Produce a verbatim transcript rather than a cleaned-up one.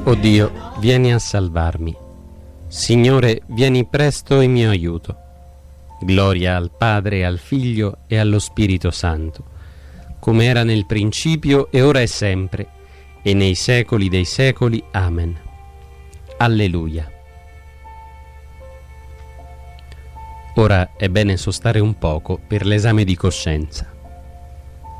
O Dio, vieni a salvarmi. Signore, vieni presto in mio aiuto. Gloria al Padre, al Figlio e allo Spirito Santo, come era nel principio e ora e sempre, e nei secoli dei secoli. Amen. Alleluia. Ora è bene sostare un poco per l'esame di coscienza.